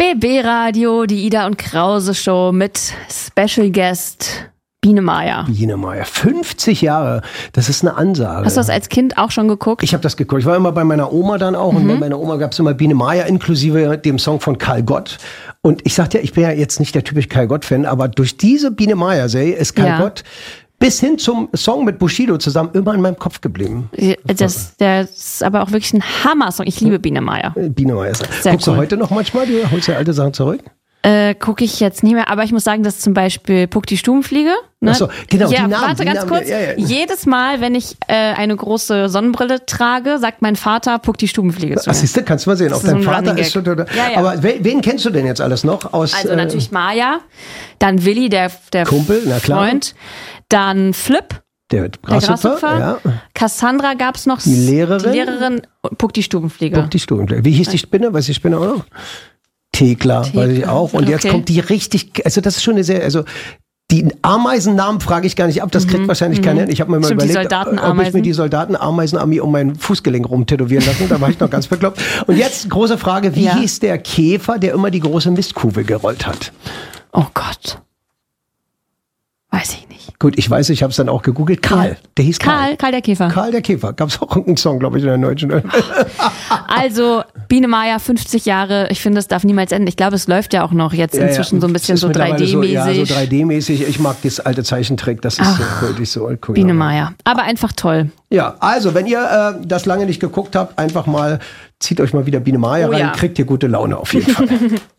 BB Radio, die Ida und Krause Show mit Special Guest Biene Maya. Biene Maya, 50 Jahre, das ist eine Ansage. Hast du das als Kind auch schon geguckt? Ich habe das geguckt. Ich war immer bei meiner Oma dann auch und bei meiner Oma gab es immer Biene Maya inklusive dem Song von Karl Gott. Und ich sagte ja, ich bin ja jetzt nicht der typische Karl Gott-Fan, aber durch diese Biene Maya-Serie ist Karl Gott bis hin zum Song mit Bushido zusammen immer in meinem Kopf geblieben. Das ist aber auch wirklich ein Hammer-Song. Ich liebe Biene Maya. Biene Maya ist sehr Guckst cool. du heute noch manchmal? Du holst ja alte Sachen zurück? Gucke ich jetzt nicht mehr, aber ich muss sagen, dass zum Beispiel Puck die Stubenfliege. Ne? Ach so, genau, ja, die Namen. Warte ganz kurz. Ja. Jedes Mal, wenn ich eine große Sonnenbrille trage, sagt mein Vater Puck die Stubenfliege zu Ach, mir. siehst du, kannst du mal sehen. Auch dein Vater ist schon. Ja. Aber wen kennst du denn jetzt alles noch? Also natürlich Maya, dann Willi, der Kumpel, na klar. Freund, dann Flip. Der Grashüpfer, ja. Cassandra gab's noch. Die Lehrerin. Die Lehrerin, Puck die Stubenfliege. Puck die Stubenfliege. Wie hieß die Spinne? Weiß die Spinne auch noch? Thekla, weiß ich auch. Und jetzt kommt die richtig, also das ist schon eine sehr, also die Ameisennamen frage ich gar nicht ab, das kriegt wahrscheinlich keiner. Ich habe mir mal überlegt, ob ich mir die Soldaten-Ameisenarmee um mein Fußgelenk rumtätowieren lassen. Da war ich noch ganz bekloppt. Und jetzt große Frage, wie hieß der Käfer, der immer die große Mistkuh gerollt hat? Oh Gott. Weiß ich nicht. Gut, ich weiß, ich habe es dann auch gegoogelt. Karl, Ja. der hieß Karl. Karl der Käfer. Karl der Käfer. Gab es auch einen Song, glaube ich, in der Deutschen. Also, Biene Maya, 50 Jahre. Ich finde, es darf niemals enden. Ich glaube, es läuft ja auch noch jetzt inzwischen so ein bisschen so 3D-mäßig. Ja, so 3D-mäßig. Ich mag das alte Zeichentrick. Das ist wirklich so cool. Biene Maya. Aber einfach toll. Ja, also, wenn ihr das lange nicht geguckt habt, einfach mal, zieht euch mal wieder Biene Maya rein. Ja. Kriegt ihr gute Laune auf jeden Fall.